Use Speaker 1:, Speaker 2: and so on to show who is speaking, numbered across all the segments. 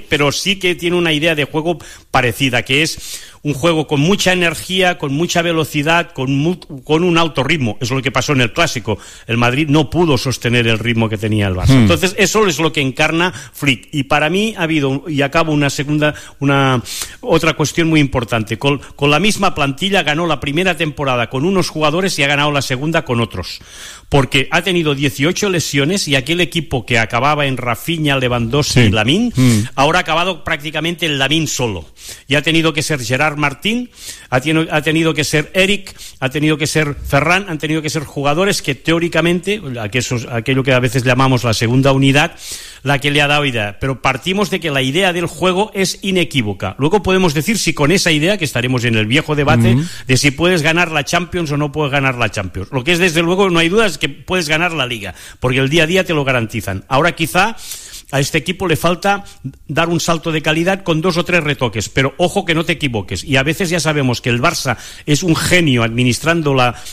Speaker 1: pero sí que tiene una idea de juego parecida, que es un juego con mucha energía, con mucha velocidad, con un alto ritmo. Es lo que pasó en el Clásico. El Madrid no pudo sostener el ritmo que tenía el Barça. Entonces, eso es lo que encarna Flick. Y para mí ha habido, y acabo otra cuestión muy importante. Con la misma plantilla ganó la primera temporada con unos jugadores y ha ganado la segunda con otros. Porque ha tenido 18 lesiones y aquel equipo que acababa en Rafinha, Lewandowski y Lamine, ahora ha acabado prácticamente en Lamine solo. Y ha tenido que ser Gerard Martín, ha tenido que ser Eric, ha tenido que ser Ferran, han tenido que ser jugadores que teóricamente, aquello que a veces llamamos la segunda unidad, la que le ha dado idea. Pero partimos de que la idea del juego es inequívoca. Luego podemos decir si con esa idea, que estaremos en el viejo debate, de si puedes ganar la Champions o no puedes ganar la Champions. Lo que es, desde luego, no hay duda, es que puedes ganar la Liga, porque el día a día te lo garantizan. Ahora quizá a este equipo le falta dar un salto de calidad con 2 o 3 retoques, pero ojo que no te equivoques. Y a veces ya sabemos que el Barça es un genio administrando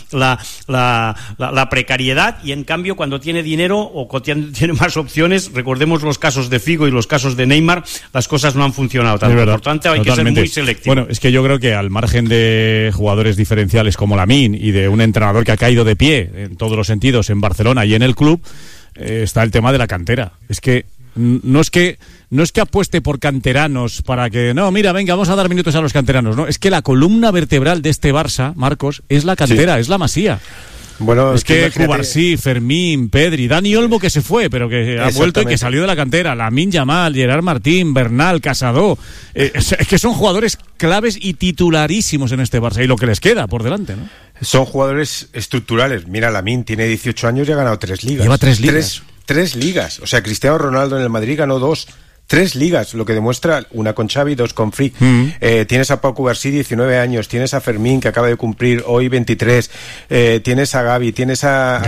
Speaker 1: la precariedad, y en cambio cuando tiene dinero o tiene más opciones, recordemos los casos de Figo y los casos de Neymar, las cosas no han funcionado tanto. Por tanto, hay que ser muy selectivo.
Speaker 2: Bueno, es que yo creo que al margen de jugadores diferenciales como Lamine y de un entrenador que ha caído de pie en todos los sentidos en Barcelona y en el club, está el tema de la cantera. Es que no es que apueste por canteranos para que, no, mira, venga, vamos a dar minutos a los canteranos, no, es que la columna vertebral de este Barça, Marcos, es la cantera, es la Masía. Bueno, es que Cubarsí, Fermín, Pedri, Dani Olmo, que se fue, pero que ha vuelto y que salió de la cantera, Lamine Yamal, Gerard Martín, Bernal, Casado, es que son jugadores claves y titularísimos en este Barça, y lo que les queda por delante, ¿no?
Speaker 3: Son jugadores estructurales. Mira, Lamine tiene 18 años y ha ganado 3 ligas.
Speaker 2: Lleva 3 ligas.
Speaker 3: 3 ligas. O sea, Cristiano Ronaldo en el Madrid ganó 2. 3 ligas, lo que demuestra, una con Xavi, 2 con Flick. Tienes a Pau Cubarsí, 19 años, tienes a Fermín, que acaba de cumplir hoy 23, tienes a Gavi, tienes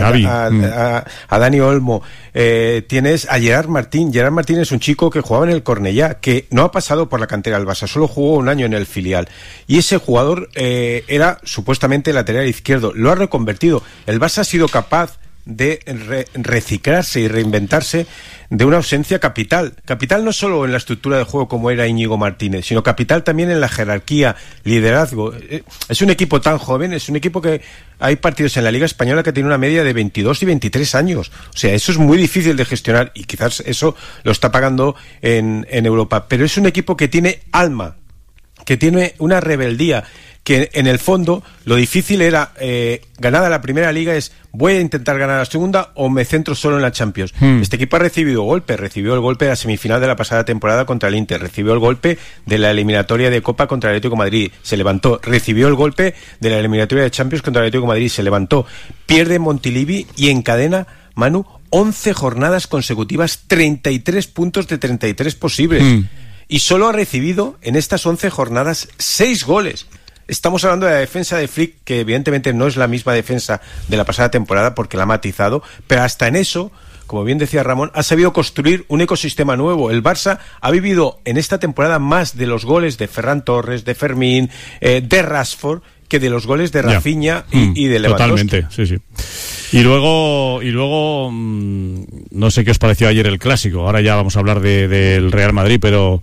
Speaker 3: a Dani Olmo, tienes a Gerard Martín. Gerard Martín es un chico que jugaba en el Cornellá, que no ha pasado por la cantera del Barça, solo jugó un año en el filial, y ese jugador era supuestamente lateral izquierdo, lo ha reconvertido. El Barça ha sido capaz de reciclarse y reinventarse de una ausencia capital no solo en la estructura de juego como era Íñigo Martínez, sino capital también en la jerarquía, liderazgo. Es un equipo tan joven, es un equipo que hay partidos en la Liga Española que tiene una media de 22 y 23 años, o sea, eso es muy difícil de gestionar, y quizás eso lo está pagando en Europa, pero es un equipo que tiene alma, que tiene una rebeldía, que en el fondo lo difícil era, ganada la primera liga, es voy a intentar ganar la segunda o me centro solo en la Champions. Este equipo ha recibido recibió el golpe de la semifinal de la pasada temporada contra el Inter, recibió el golpe de la eliminatoria de Copa contra el Atlético de Madrid, se levantó, recibió el golpe de la eliminatoria de Champions contra el Atlético de Madrid, se levantó, pierde Montilivi y encadena, Manu, 11 jornadas consecutivas, 33 puntos de 33 posibles. Y solo ha recibido en estas 11 jornadas 6 goles. Estamos hablando de la defensa de Flick, que evidentemente no es la misma defensa de la pasada temporada porque la ha matizado, pero hasta en eso, como bien decía Ramón, ha sabido construir un ecosistema nuevo. El Barça ha vivido en esta temporada más de los goles de Ferran Torres, de Fermín, de Rashford, que de los goles de Rafinha y de Lewandowski.
Speaker 2: Totalmente, sí. Y luego no sé qué os pareció ayer el Clásico. Ahora ya vamos a hablar del Real Madrid, pero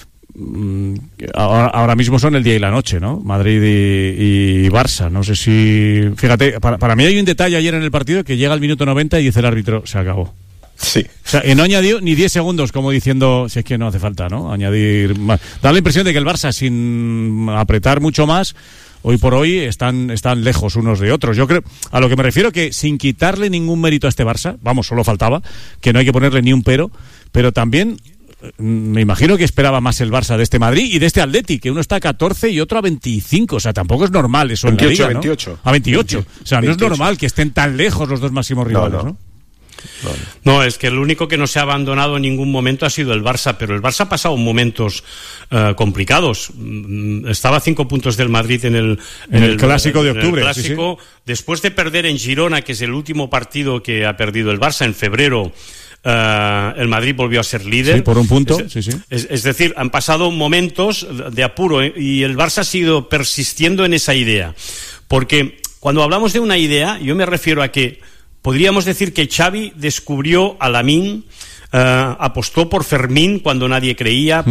Speaker 2: ahora mismo son el día y la noche, ¿no? Madrid y Barça. No sé si... Fíjate, para mí hay un detalle ayer en el partido que llega al minuto 90 y dice el árbitro, se acabó.
Speaker 3: Sí.
Speaker 2: O sea, y no añadió ni 10 segundos, como diciendo, si es que no hace falta, ¿no? Añadir más. Da la impresión de que el Barça, sin apretar mucho más, hoy por hoy están lejos unos de otros. Yo creo, a lo que me refiero, que sin quitarle ningún mérito a este Barça, vamos, solo faltaba, que no hay que ponerle ni un pero también me imagino que esperaba más el Barça de este Madrid y de este Atleti, que uno está a 14 y otro a 25, o sea, tampoco es normal eso
Speaker 3: 28,
Speaker 2: en la Liga, ¿no?
Speaker 3: 28.
Speaker 2: A 28, o sea, 28. No es normal que estén tan lejos los dos máximos rivales, ¿no?
Speaker 1: No, es que el único que no se ha abandonado en ningún momento ha sido el Barça, pero el Barça ha pasado momentos complicados. Estaba a 5 puntos del Madrid en el
Speaker 2: Clásico de octubre.
Speaker 1: Clásico, sí. Después de perder en Girona, que es el último partido que ha perdido el Barça en febrero, el Madrid volvió a ser líder.
Speaker 2: Sí, por un punto.
Speaker 1: Es decir, han pasado momentos de apuro, y el Barça ha sido persistiendo en esa idea. Porque cuando hablamos de una idea, yo me refiero a que podríamos decir que Xavi descubrió a Lamine, apostó por Fermín cuando nadie creía,